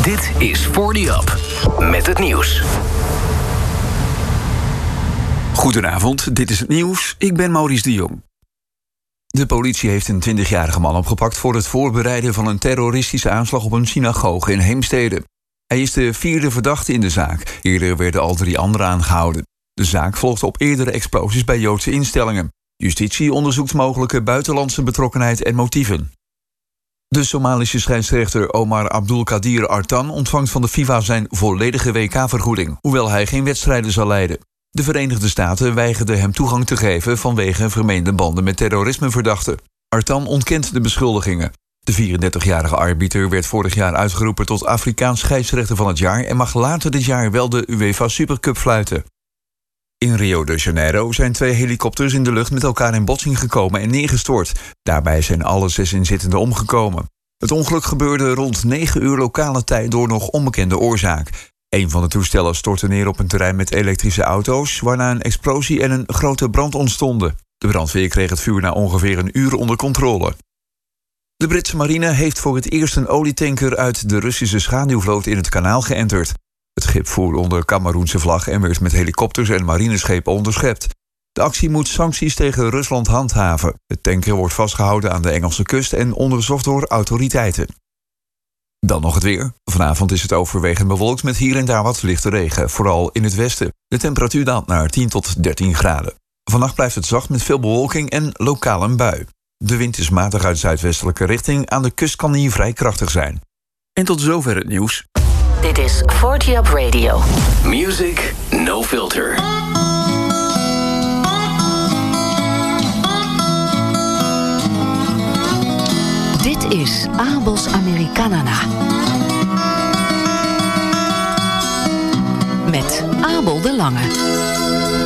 Dit is 40up met het nieuws. Goedenavond, dit is het nieuws. Ik ben Maurice de Jong. De politie heeft een 20-jarige man opgepakt voor het voorbereiden van een terroristische aanslag op een synagoge in Heemstede. Hij is de vierde verdachte in de zaak. Eerder werden al 3 anderen aangehouden. De zaak volgt op eerdere explosies bij Joodse instellingen. Justitie onderzoekt mogelijke buitenlandse betrokkenheid en motieven. De Somalische scheidsrechter Omar Abdulkadir Artan ontvangt van de FIFA zijn volledige WK-vergoeding, hoewel hij geen wedstrijden zal leiden. De Verenigde Staten weigerden hem toegang te geven vanwege vermeende banden met terrorismeverdachten. Artan ontkent de beschuldigingen. De 34-jarige arbiter werd vorig jaar uitgeroepen tot Afrikaans scheidsrechter van het jaar en mag later dit jaar wel de UEFA Supercup fluiten. In Rio de Janeiro zijn 2 helikopters in de lucht met elkaar in botsing gekomen en neergestort. Daarbij zijn alle 6 inzittenden omgekomen. Het ongeluk gebeurde rond 9 uur lokale tijd door nog onbekende oorzaak. Een van de toestellen stortte neer op een terrein met elektrische auto's, waarna een explosie en een grote brand ontstonden. De brandweer kreeg het vuur na ongeveer een uur onder controle. De Britse marine heeft voor het eerst een olietanker uit de Russische schaduwvloot in het kanaal geënterd. Het schip voer onder Kameroense vlag en werd met helikopters en marineschepen onderschept. De actie moet sancties tegen Rusland handhaven. De tanker wordt vastgehouden aan de Engelse kust en onderzocht door autoriteiten. Dan nog het weer. Vanavond is het overwegend bewolkt met hier en daar wat lichte regen, vooral in het westen. De temperatuur daalt naar 10 tot 13 graden. Vannacht blijft het zacht met veel bewolking en lokaal een bui. De wind is matig uit zuidwestelijke richting. Aan de kust kan die vrij krachtig zijn. En tot zover het nieuws. Dit is 40up Radio. Music no filter. Dit is Abels Americanana. Met Abel de Lange.